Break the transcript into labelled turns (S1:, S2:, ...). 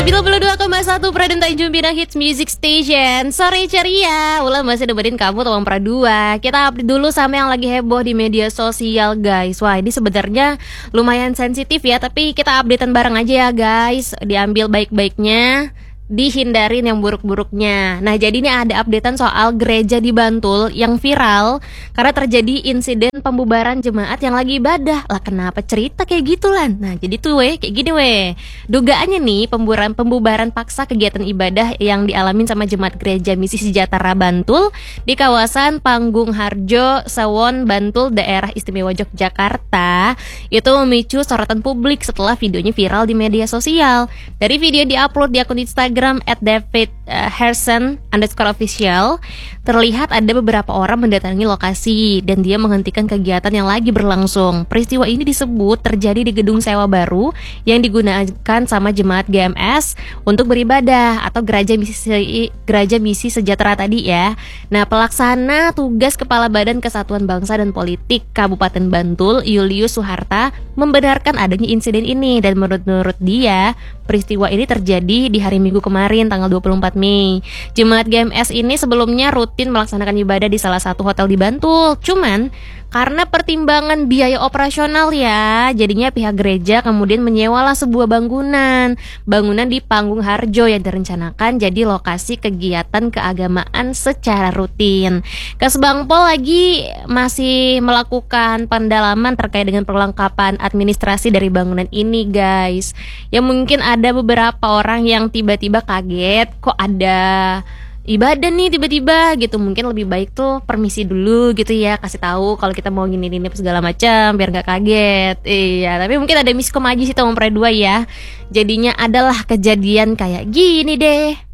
S1: 92,1 Pradun Tanjung Pinang Hits Music Station. Sore ceria, ulah masih dengerin kamu Tawang Pradua. Kita update dulu sama yang lagi heboh di media sosial guys. Wah ini sebenarnya lumayan sensitif ya, tapi kita updatean bareng aja ya guys. Diambil baik-baiknya, dihindarin yang buruk-buruknya. Nah jadi ini ada updatean soal gereja di Bantul yang viral karena terjadi insiden pembubaran jemaat yang lagi ibadah. Lah kenapa cerita kayak gitu Lan? Nah jadi tuh kayak gini dugaannya nih pembubaran paksa kegiatan ibadah yang dialamin sama jemaat gereja Misi Sejahtera Bantul di kawasan Panggung Harjo, Sewon, Bantul, daerah istimewa Yogyakarta itu memicu sorotan publik setelah videonya viral di media sosial. Dari video diupload di akun Instagram @david_herson_official terlihat ada beberapa orang mendatangi lokasi dan dia menghentikan kegiatan yang lagi berlangsung. Peristiwa ini disebut terjadi di gedung sewa baru yang digunakan sama jemaat GMS untuk beribadah atau gereja misi sejahtera tadi ya. Nah, pelaksana tugas Kepala Badan Kesatuan Bangsa dan Politik Kabupaten Bantul, Julius Suharta, membenarkan adanya insiden ini dan menurut dia peristiwa ini terjadi di hari Minggu kemarin tanggal 24 Mei. Jemaat GMS ini sebelumnya rutin melaksanakan ibadah di salah satu hotel di Bantul. Cuman karena pertimbangan biaya operasional ya, jadinya pihak gereja kemudian menyewalah sebuah bangunan di Panggung Harjo yang direncanakan jadi lokasi kegiatan keagamaan secara rutin. Kasbangpol lagi masih melakukan pendalaman terkait dengan perlengkapan administrasi dari bangunan ini guys. Ya mungkin ada beberapa orang yang tiba-tiba kaget kok ada ibadah nih tiba-tiba gitu, mungkin lebih baik tuh permisi dulu gitu ya, kasih tahu kalau kita mau gini segala macam biar nggak kaget. Iya, tapi mungkin ada miskom aja sih Tawang Pradua ya, jadinya adalah kejadian kayak gini deh.